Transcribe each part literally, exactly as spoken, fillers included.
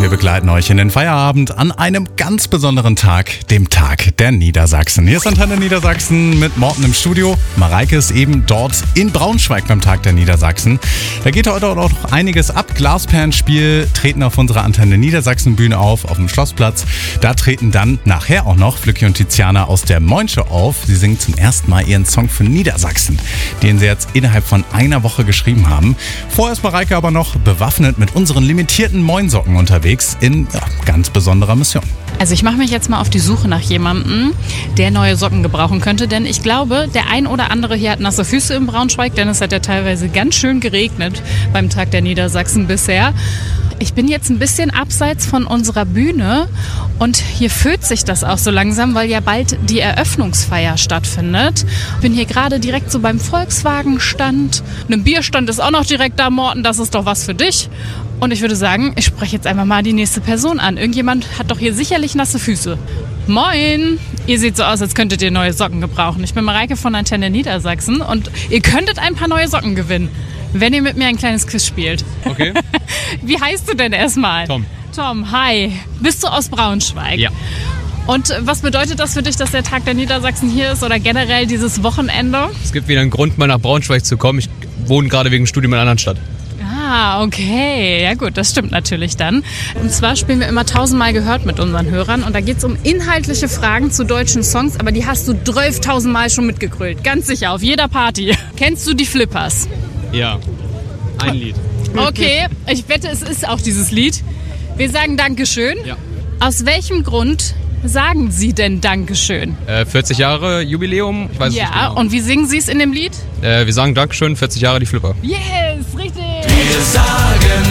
wir begleiten euch in den Feierabend an einem ganz besonderen Tag, dem Tag der Niedersachsen. Hier ist Antenne Niedersachsen mit Morten im Studio. Mareike ist eben dort in Braunschweig beim Tag der Niedersachsen. Da geht heute auch noch einiges ab. Glasperlenspiel, treten auf unserer Antenne Niedersachsen Bühne auf, auf dem Schlossplatz. Da treten dann nachher auch noch Flücki und Tiziana aus der Moinsche auf. Sie singen zum ersten Mal ihren Song für Niedersachsen, den sie jetzt innerhalb von einer Woche geschrieben haben. Vorher ist Mareike aber noch bewaffnet mit unseren limitierten Moinsocken unterwegs in ja, ganz besonderer Mission. Also ich mache mich jetzt mal auf die Suche nach jemandem, der neue Socken gebrauchen könnte, denn ich glaube, der ein oder andere hier hat nasse Füße in Braunschweig, denn es hat ja teilweise ganz schön geregnet beim Tag der Niedersachsen bisher. Ich bin jetzt ein bisschen abseits von unserer Bühne und hier füllt sich das auch so langsam, weil ja bald die Eröffnungsfeier stattfindet. Bin hier gerade direkt so beim Volkswagen-Stand. Ein Bierstand ist auch noch direkt da, Morten, das ist doch was für dich. Und ich würde sagen, ich spreche jetzt einfach mal die nächste Person an. Irgendjemand hat doch hier sicherlich nasse Füße. Moin! Ihr seht so aus, als könntet ihr neue Socken gebrauchen. Ich bin Mareike von Antenne Niedersachsen und ihr könntet ein paar neue Socken gewinnen, wenn ihr mit mir ein kleines Quiz spielt. Okay. Wie heißt du denn erstmal? Tom. Tom, hi. Bist du aus Braunschweig? Ja. Und was bedeutet das für dich, dass der Tag der Niedersachsen hier ist oder generell dieses Wochenende? Es gibt wieder einen Grund, mal nach Braunschweig zu kommen. Ich wohne gerade wegen Studium in einer anderen Stadt. Ah, okay. Ja gut, das stimmt natürlich dann. Und zwar spielen wir immer tausendmal gehört mit unseren Hörern. Und da geht es um inhaltliche Fragen zu deutschen Songs. Aber die hast du zwölftausendmal schon mitgegrölt. Ganz sicher, auf jeder Party. Kennst du die Flippers? Ja, ein Lied. Okay, ich wette, es ist auch dieses Lied. Wir sagen Dankeschön. Ja. Aus welchem Grund sagen Sie denn Dankeschön? Äh, vierzig Jahre Jubiläum, ich weiß es Ja, nicht genau. und wie singen Sie es in dem Lied? Äh, wir sagen Dankeschön, vierzig Jahre die Flipper. Yes, richtig. Wir sagen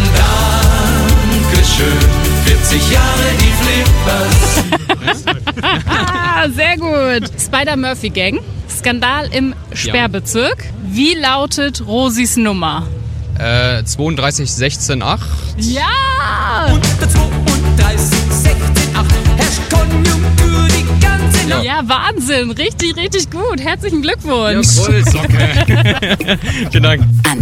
Dankeschön, vierzig Jahre die Flippers. Ah, sehr gut. Spider-Murphy-Gang, Skandal im Sperrbezirk. Wie lautet Rosis Nummer? Äh, zweiunddreißig sechzehn acht. Ja! zweiunddreißig sechzehn acht herrscht Konjunktur die ganze Nacht. Ja, Wahnsinn. Richtig, richtig gut. Herzlichen Glückwunsch. Jawohl, Socke. Vielen Dank.